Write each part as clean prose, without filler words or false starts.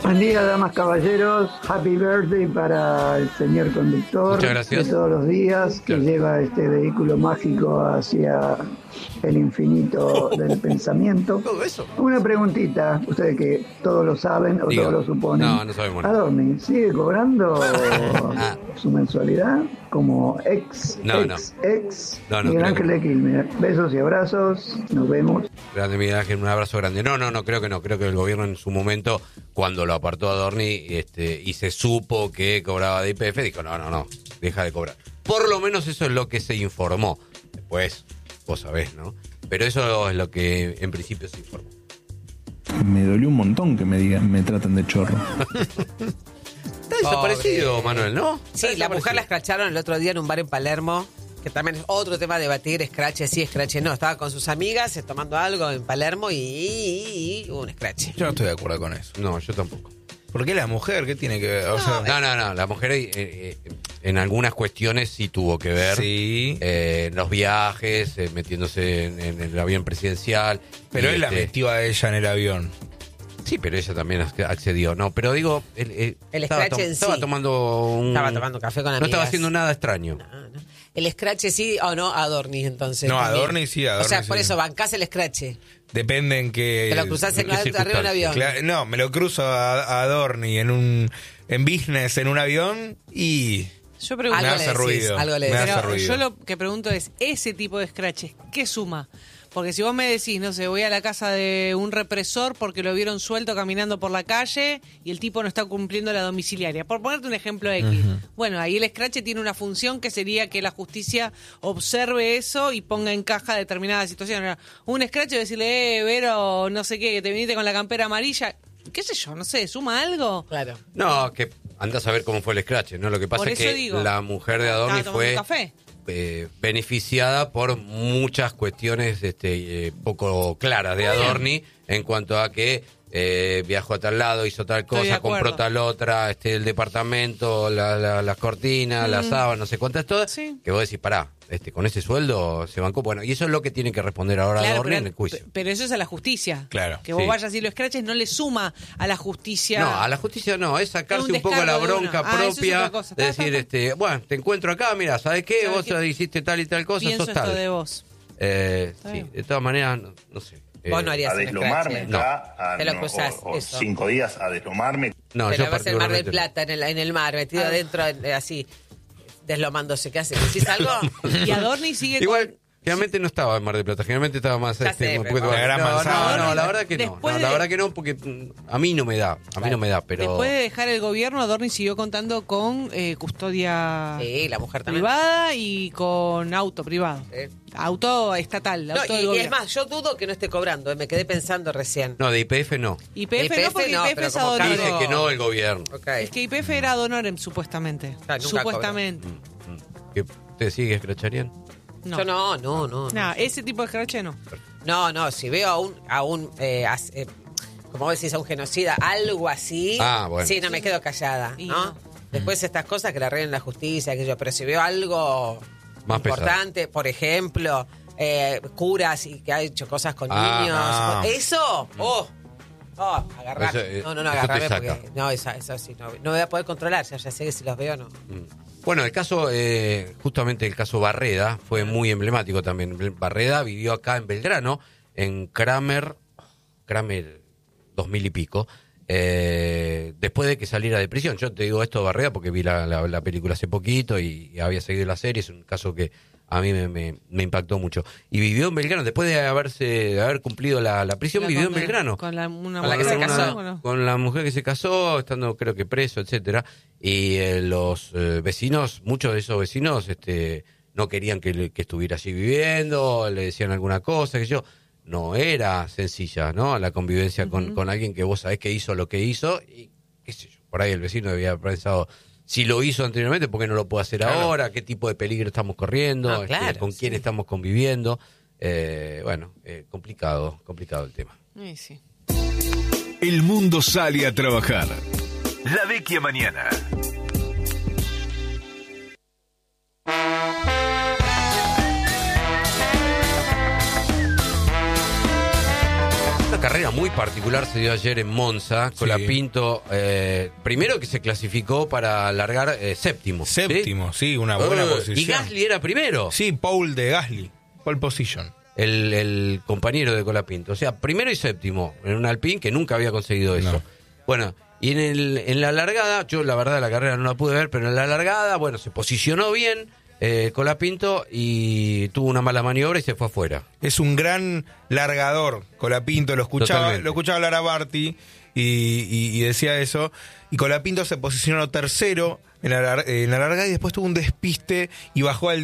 Buen día, damas, caballeros. Happy birthday para el señor conductor. Muchas gracias. De todos los días, que lleva este vehículo mágico hacia el infinito del pensamiento. Todo eso. Una preguntita, ustedes que todos lo saben o Diga. todos lo suponen. No sabemos nada. Adorni, ¿sigue cobrando su mensualidad como ex Miguel Ángel de Quilmes? Besos y abrazos, nos vemos. Grande Miguel Ángel, un abrazo grande. No, creo que no. Creo que el gobierno en su momento, cuando lo apartó a Adorni y se supo que cobraba de YPF, dijo, no, deja de cobrar. Por lo menos eso es lo que se informó. Después, vos sabés, ¿no? Pero eso es lo que en principio se informó. Me dolió un montón que me traten de chorro. Está desaparecido, Manuel, ¿no? Sí, la mujer la escracharon el otro día en un bar en Palermo, que también es otro tema a debatir, escrache sí, escrache no. Estaba con sus amigas tomando algo en Palermo y un escrache. Yo no estoy de acuerdo con eso. No, yo tampoco. ¿Por qué la mujer? ¿Qué tiene que ver? O sea, No, la mujer en algunas cuestiones sí tuvo que ver. Sí. En los viajes, metiéndose en el avión presidencial. Pero Y, él la metió a ella en el avión. Sí, pero ella también accedió. No, pero digo, El estaba, escrache en sí. estaba tomando café con amigas. No estaba haciendo nada extraño. No. El escrache sí o no, Adorni, entonces. No, también. Adorni sí, Adorni. O sea, por sí. eso bancás el escrache. Depende en que... Te lo cruzás arriba de un avión. No, me lo cruzo a Adorni en business en un avión y... Yo pregunto, me hace ruido. Algo le Me decís. hace pero ruido. yo lo que pregunto es, ese tipo de scratches, ¿qué suma? Porque si vos me decís, no sé, voy a la casa de un represor porque lo vieron suelto caminando por la calle y el tipo no está cumpliendo la domiciliaria. Por ponerte un ejemplo X. Bueno, ahí el scratch tiene una función que sería que la justicia observe eso y ponga en caja determinada situación. Ahora, un scratch es decirle, Vero, no sé qué, que te viniste con la campera amarilla. ¿Qué sé yo? No sé, ¿suma algo? Claro. No, que andás a ver cómo fue el scratch, ¿no? Lo que pasa Por es eso que digo, la mujer de Adorni ¿estaba tomando fue un café? Beneficiada por muchas cuestiones poco claras de Adorni en cuanto a que viajó a tal lado, hizo tal Estoy de cosa, acuerdo. compró tal otra, el departamento, las cortinas, las sábanas, no sé cuántas todas, Sí. que vos decís, pará, con ese sueldo se bancó. Bueno, y eso es lo que tiene que responder ahora Claro, Adorni en el juicio. pero eso es a la justicia. Claro. Que vos Sí. vayas y lo scratches no le suma a la justicia. No, a la justicia no, es sacarse Es un un poco la descargo de bronca uno. Eso es propia otra cosa. de decir, Está. bueno, te encuentro acá, mira, ¿sabes qué? ¿Sabes Vos qué? hiciste tal y tal cosa, Pienso sos esto tal. de vos. Sí, bien. de todas maneras, no sé. Vos no harías A un deslomarme scratch. No. acá, Te lo cruzás, o eso. 5 días a deslomarme. No, Pero yo vas el Mar del particularmente no. Plata, en el mar, metido adentro, así, deslomándose. ¿Qué haces? ¿Decís algo? Y Adorni sigue Igual, generalmente no estaba en Mar del Plata, generalmente estaba más Ya sé, un pero poquito la gran no, manzana. no, la verdad que no. Después No, la de- verdad que no, porque a mí no me da, pero Después de dejar el gobierno, Adorni siguió contando con custodia Sí, la mujer también. privada y con auto privado. Sí. Auto estatal, No, auto del y es gobierno. más, yo dudo que no esté cobrando. Me quedé pensando recién. no, de YPF no. YPF no, porque no, YPF pero es como ad honorem. Dice que no el gobierno. Ok. Es que YPF era ad honorem, supuestamente. Claro, nunca Supuestamente. ¿Que ¿Ustedes sí que escracharían? No. Yo no. No, ese tipo de scratch no. No, si veo a un como vos decís, a un genocida, algo así, Bueno. sí, no me quedo callada, Y ¿no? no. Después estas cosas que la arreglen la justicia, aquello, pero si veo algo Más importante, por ejemplo, curas y que ha hecho cosas con Ah, niños, no. eso, agarrame. Eso, No, eso te agarrame saca. porque, no, eso sí, no voy a poder controlar, ya sé que si los veo, no. Bueno, el caso, justamente el caso Barreda, fue muy emblemático también. Barreda vivió acá en Belgrano, en Kramer 2000 y pico, después de que saliera de prisión. Yo te digo esto, Barreda, porque vi la película hace poquito y había seguido la serie. Es un caso que a mí me impactó mucho. Y vivió en Belgrano, después de haber cumplido la prisión, vivió en Belgrano. Con la, una Con la que mujer se casó. bueno. Con la mujer que se casó, estando creo que preso, etcétera. Y los vecinos, muchos de esos vecinos, no querían que estuviera allí viviendo, le decían alguna cosa, que yo. No era sencilla, ¿no? La convivencia con alguien que vos sabés que hizo lo que hizo y qué sé yo. Por ahí el vecino debía haber pensado, si lo hizo anteriormente, ¿por qué no lo puedo hacer ahora? ¿Qué tipo de peligro estamos corriendo? No, claro, ¿Con quién sí. estamos conviviendo? Complicado el tema. Sí. El mundo sale a trabajar. La Vecchia Mañana. Una carrera muy particular se dio ayer en Monza. Colapinto, primero que se clasificó para largar séptimo. Séptimo, sí, una buena posición. Y Gasly era primero. Sí, Paul de Gasly, pole position. El compañero de Colapinto. O sea, primero y séptimo en un Alpine que nunca había conseguido eso. No. Bueno, y en la largada, yo la verdad la carrera no la pude ver, pero en la largada, bueno, se posicionó bien Colapinto y tuvo una mala maniobra y se fue afuera. Es un gran largador, Colapinto, lo escuchaba hablar a Barty y decía eso. Y Colapinto se posicionó tercero en la largada y después tuvo un despiste y bajó a la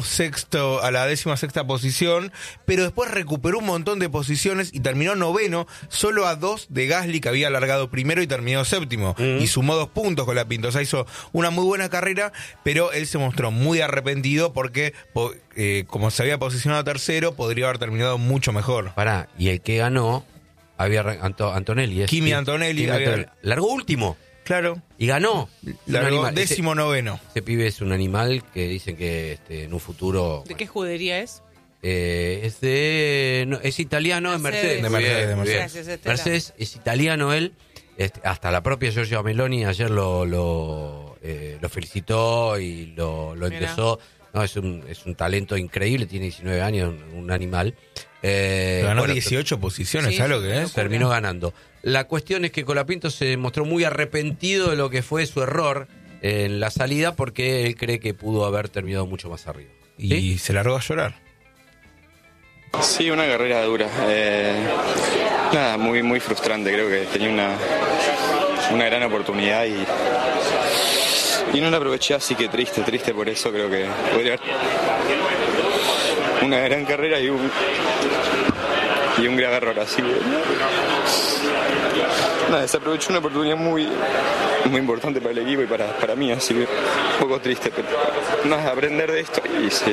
16ª posición, pero después recuperó un montón de posiciones y terminó noveno, solo a 2 de Gasly, que había largado primero y terminó séptimo, y sumó 2 puntos Colapinto. O sea, hizo una muy buena carrera, pero él se mostró muy arrepentido porque como se había posicionado tercero, podría haber terminado mucho mejor. Pará, y el que ganó había Antonelli. Kimi Antonelli. Largó último. Claro. Y ganó. Largó 19º. Ese pibe es un animal que dicen que en un futuro... ¿De qué escudería es? Es italiano, es Mercedes. De Mercedes. Mercedes es italiano él. Hasta la propia Giorgia Meloni ayer lo felicitó y lo empezó. No, es un talento increíble, tiene 19 años, un animal. Ganó 18 posiciones, ¿sabes lo que es? Terminó ganando. La cuestión es que Colapinto se mostró muy arrepentido de lo que fue su error en la salida porque él cree que pudo haber terminado mucho más arriba. Y se largó a llorar. Sí, una carrera dura. Nada, muy, muy frustrante. Creo que tenía una gran oportunidad y no la aproveché, así que triste por eso. Creo que podría haber una gran carrera y un grave error, así que nada, desaprovechó una oportunidad muy, muy importante para el equipo y para mí, así que un poco triste, pero nada, aprender de esto y sí.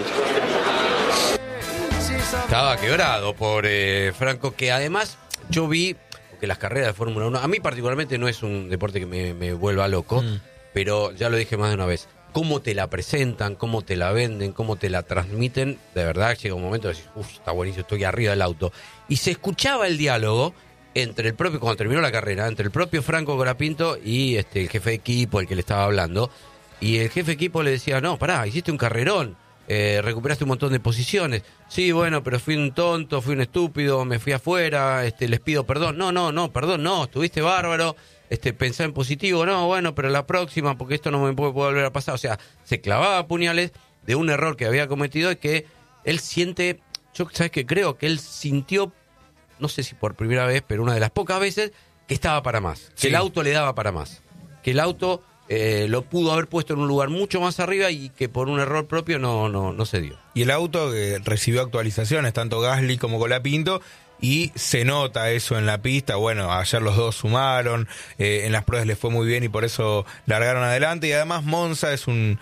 Estaba quebrado por Franco, que además yo vi que las carreras de Fórmula 1, a mí particularmente no es un deporte que me vuelva loco, pero ya lo dije más de una vez, cómo te la presentan, cómo te la venden, cómo te la transmiten, de verdad llega un momento de decir, está buenísimo, estoy arriba del auto. Y se escuchaba el diálogo entre el propio, cuando terminó la carrera, entre el propio Franco Colapinto y el jefe de equipo, el que le estaba hablando, y el jefe de equipo le decía, no, pará, hiciste un carrerón, recuperaste un montón de posiciones. Sí, bueno, pero fui un tonto, fui un estúpido, me fui afuera, les pido perdón. No, perdón, no, estuviste bárbaro. Pensá en positivo, no, bueno, pero la próxima, porque esto no me puede volver a pasar. O sea, se clavaba puñales de un error que había cometido y que él siente, yo sabes que creo que él sintió, no sé si por primera vez, pero una de las pocas veces, que estaba para más, que el auto le daba para más, que el auto lo pudo haber puesto en un lugar mucho más arriba y que por un error propio no se dio. Y el auto recibió actualizaciones, tanto Gasly como Colapinto, y se nota eso en la pista. Bueno, ayer los dos sumaron, en las pruebas les fue muy bien y por eso largaron adelante. Y además Monza es un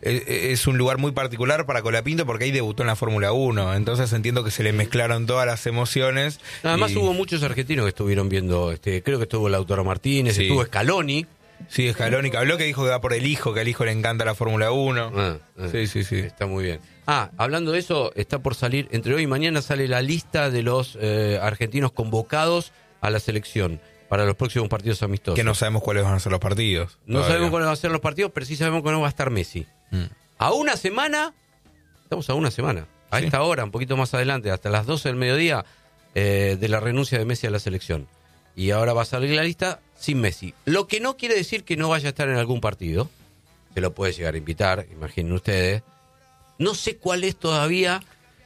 lugar muy particular para Colapinto porque ahí debutó en la Fórmula 1. Entonces entiendo que se le mezclaron todas las emociones. Además hubo muchos argentinos que estuvieron viendo, creo que estuvo Lautaro Martínez, estuvo Scaloni. Sí, Scaloni, que habló que dijo que va por el hijo, que al hijo le encanta la Fórmula 1. Sí. Está muy bien. Hablando de eso, está por salir, entre hoy y mañana sale la lista de los argentinos convocados a la selección para los próximos partidos amistosos. Que no sabemos cuáles van a ser los partidos. No sabemos cuáles van a ser los partidos, pero sí sabemos que no va a estar Messi. A una semana, estamos a una semana, a esta hora, un poquito más adelante, hasta las 12 del mediodía, de la renuncia de Messi a la selección. Y ahora va a salir la lista sin Messi. Lo que no quiere decir que no vaya a estar en algún partido. Se lo puede llegar a invitar, imaginen ustedes. No sé cuál es todavía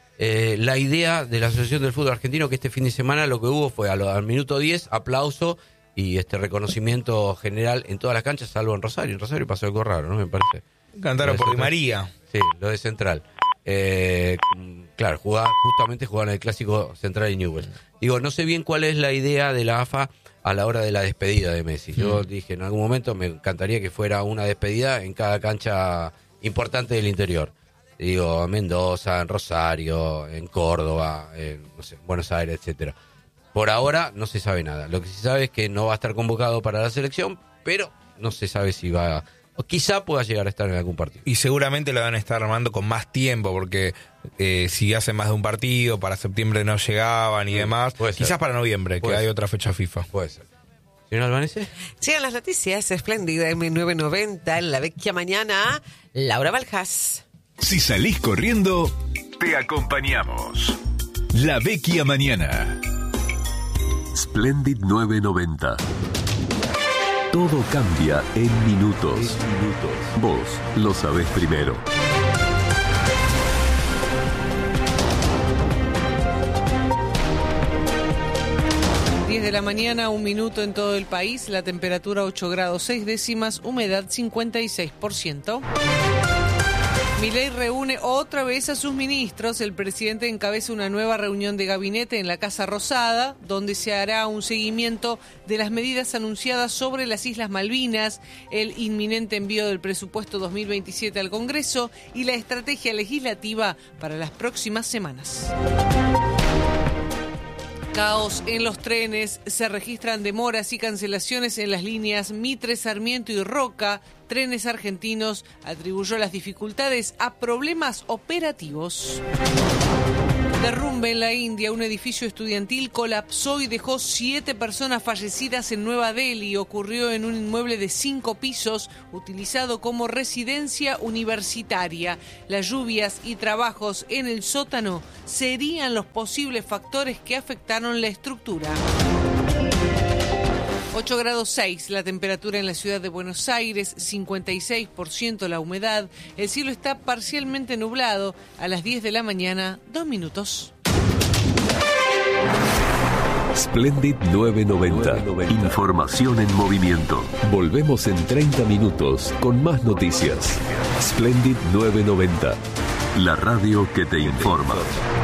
la idea de la Asociación del Fútbol Argentino, que este fin de semana lo que hubo fue al minuto 10, aplauso y reconocimiento general en todas las canchas, salvo en Rosario. En Rosario pasó algo raro, ¿no? Me parece. Cantaron por Di María. Sí, lo de Central. Claro, justamente jugaban el clásico Central y Newell's. Digo, no sé bien cuál es la idea de la AFA a la hora de la despedida de Messi. Yo dije, en algún momento me encantaría que fuera una despedida en cada cancha importante del interior. Digo, en Mendoza, en Rosario, en Córdoba, en Buenos Aires, etcétera. Por ahora no se sabe nada. Lo que se sabe es que no va a estar convocado para la selección, pero no se sabe si va o quizá pueda llegar a estar en algún partido. Y seguramente la van a estar armando con más tiempo, porque si hacen más de un partido, para septiembre no llegaban y demás. Quizás para noviembre, que hay otra fecha FIFA. Puede ser. ¿Señor Albanese? Sigan las noticias, espléndida M990, en la vecchia mañana, Laura Baljas. Si salís corriendo, te acompañamos. La vecchia mañana. Splendid 990. Todo cambia en minutos. Vos lo sabés primero. 10 de la mañana, 1 minuto en todo el país, la temperatura 8 grados 6 décimas, humedad 56%. Milei reúne otra vez a sus ministros. El presidente encabeza una nueva reunión de gabinete en la Casa Rosada, donde se hará un seguimiento de las medidas anunciadas sobre las Islas Malvinas, el inminente envío del presupuesto 2027 al Congreso y la estrategia legislativa para las próximas semanas. Caos en los trenes, se registran demoras y cancelaciones en las líneas Mitre, Sarmiento y Roca. Trenes Argentinos atribuyó las dificultades a problemas operativos. Derrumbe en la India, un edificio estudiantil colapsó y dejó 7 personas fallecidas en Nueva Delhi. Ocurrió en un inmueble de 5 pisos utilizado como residencia universitaria. Las lluvias y trabajos en el sótano serían los posibles factores que afectaron la estructura. 8 grados 6 la temperatura en la ciudad de Buenos Aires, 56% la humedad. El cielo está parcialmente nublado. A las 10 de la mañana, 2 minutos. Splendid 990. Información en movimiento. Volvemos en 30 minutos con más noticias. Splendid 990. La radio que te informa.